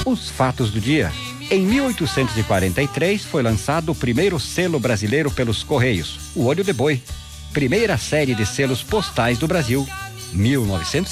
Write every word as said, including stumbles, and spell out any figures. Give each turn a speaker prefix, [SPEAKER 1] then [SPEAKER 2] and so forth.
[SPEAKER 1] Os fatos do dia. Em mil oitocentos e quarenta e três foi lançado o primeiro selo brasileiro pelos Correios, o Olho de Boi. Primeira série de selos postais do Brasil. mil novecentos